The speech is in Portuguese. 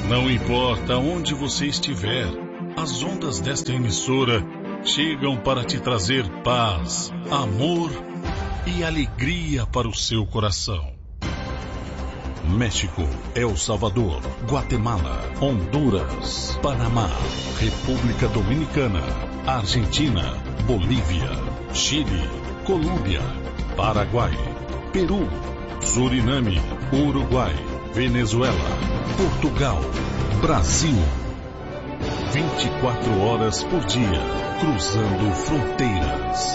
Não importa onde você estiver, as ondas desta emissora chegam para te trazer paz, amor e alegria para o seu coração. México, El Salvador, Guatemala, Honduras, Panamá, República Dominicana, Argentina, Bolívia, Chile, Colômbia, Paraguai, Peru, Suriname, Uruguai, Venezuela, Portugal, Brasil. 24 horas por dia, cruzando fronteiras.